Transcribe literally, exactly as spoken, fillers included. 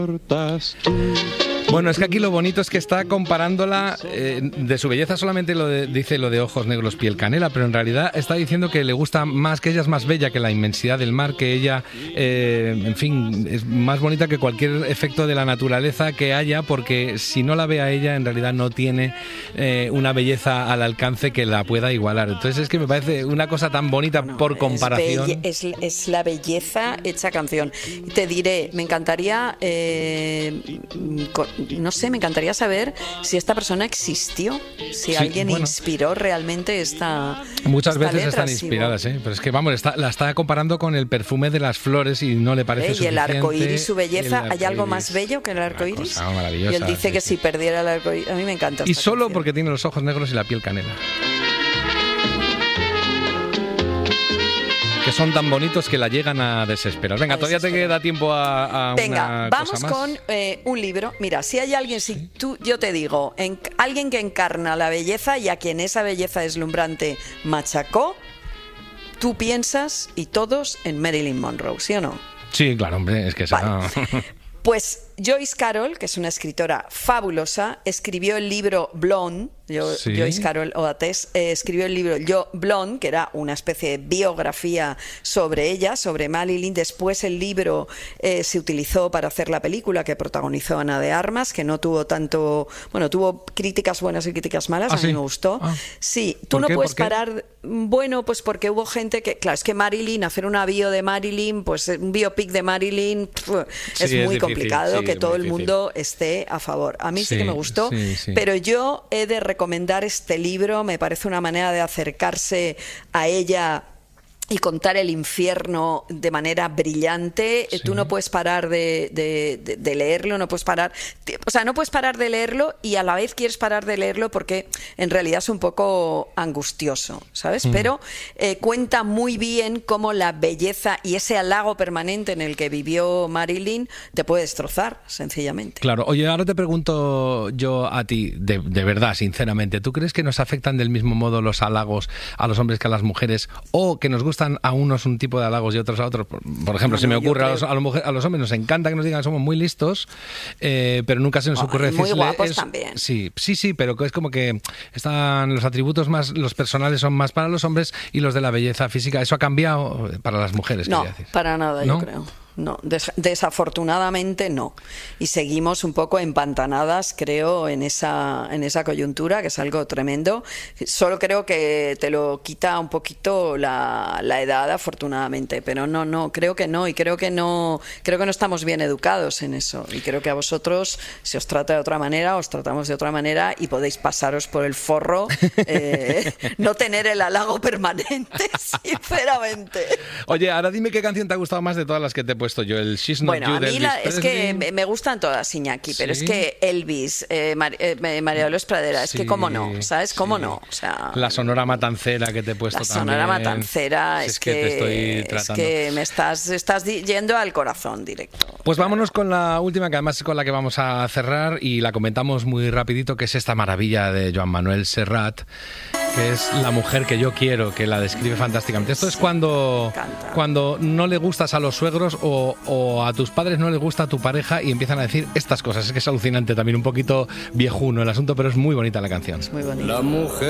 Bueno, es que aquí lo bonito es que está comparándola, eh, de su belleza solamente lo de, dice lo de ojos negros, piel canela, pero en realidad está diciendo que le gusta más, que ella es más bella que la inmensidad del mar, que ella, eh, en fin, es más bonita que cualquier efecto de la naturaleza que haya, porque si no la ve a ella, en realidad no tiene eh, una belleza al alcance que la pueda igualar. Entonces es que me parece una cosa tan bonita no, por comparación. Es, belle, es, es la belleza hecha canción. Te diré, me encantaría... Eh, no sé, me encantaría saber si esta persona existió, si sí, alguien bueno, inspiró realmente esta Muchas esta veces letra, están inspiradas, ¿eh? Pero es que, vamos, está, la está comparando con el perfume de las flores y no le parece ¿Eh? suficiente. Y el arco iris, su belleza, ¿hay algo más bello que el arco iris? Y él dice sí, que sí. si perdiera el arco iris, a mí me encanta. Y solo canción. porque tiene los ojos negros y la piel canela. Que son tan bonitos que la llegan a desesperar. Venga, todavía te queda tiempo a, a Venga, una vamos cosa más. con eh, un libro. Mira, si hay alguien, si tú, yo te digo, en, alguien que encarna la belleza y a quien esa belleza deslumbrante machacó, tú piensas, y todos, en Marilyn Monroe, ¿sí o no? Sí, claro, hombre, es que esa... Vale. Pues Joyce Carol, que es una escritora fabulosa, escribió el libro Blonde. Yo, ¿Sí? Joyce Carol Oates eh, escribió el libro Yo Blonde, que era una especie de biografía sobre ella, sobre Marilyn. Después el libro eh, se utilizó para hacer la película que protagonizó Ana de Armas, que no tuvo tanto, bueno, tuvo críticas buenas y críticas malas. ¿Ah, a mí sí? me gustó. Ah. Sí, tú no qué? puedes parar. Bueno, pues porque hubo gente que, claro, es que Marilyn, hacer una bio de Marilyn, pues un biopic de Marilyn, pff, sí, es muy es difícil, complicado sí, que todo el mundo esté a favor. A mí sí, sí que me gustó, sí, sí. pero yo he de recomendar este libro, me parece una manera de acercarse a ella y contar el infierno de manera brillante. Sí. Tú no puedes parar de, de, de, de leerlo, no puedes parar, o sea, no puedes parar de leerlo y a la vez quieres parar de leerlo porque en realidad es un poco angustioso, ¿sabes? Mm. Pero eh, cuenta muy bien cómo la belleza y ese halago permanente en el que vivió Marilyn te puede destrozar, sencillamente. Claro. Oye, ahora te pregunto yo a ti, de, de verdad, sinceramente, ¿tú crees que nos afectan del mismo modo los halagos a los hombres que a las mujeres, o que nos gustan a unos un tipo de halagos y otros a otros? Por, por ejemplo, no, se me no, ocurre a los, a, los mujeres, a los hombres nos encanta que nos digan que somos muy listos, eh, pero nunca se nos ocurre oh, decirle... Muy guapos es, también. Sí, sí, sí, pero es como que están los atributos más, los personales son más para los hombres y los de la belleza física. ¿Eso ha cambiado para las mujeres? No, decir. para nada, ¿No? yo creo. No, des- desafortunadamente no. Y seguimos un poco empantanadas, creo, en esa, en esa coyuntura, que es algo tremendo. Solo creo que te lo quita un poquito la, la edad, afortunadamente. Pero no, no, creo que no. Y creo que no, creo que no estamos bien educados en eso. Y creo que a vosotros, si os trata de otra manera, os tratamos de otra manera y podéis pasaros por el forro, eh, no tener el halago permanente, sinceramente. Oye, ahora dime qué canción te ha gustado más de todas las que te he puesto yo, el She's Not Bueno, You a de mí la, es que me, me gustan todas, Iñaki, pero ¿Sí? es que Elvis, eh, Mar, eh, María Dolores Pradera, es sí, que cómo no, ¿sabes? Cómo sí. no. O sea, la Sonora Matancera que te he puesto la también. La Sonora Matancera, es, es que, que, te estoy tratando. Es que me estás, estás yendo al corazón directo. Pues vámonos con la última, que además es con la que vamos a cerrar y la comentamos muy rapidito, que es esta maravilla de Joan Manuel Serrat, que es La mujer que yo quiero, que la describe fantásticamente. Esto es cuando, cuando no le gustas a los suegros o, o a tus padres no les gusta a tu pareja y empiezan a decir estas cosas. Es que es alucinante también, un poquito viejuno el asunto, pero es muy bonita la canción. Es muy bonita. La mujer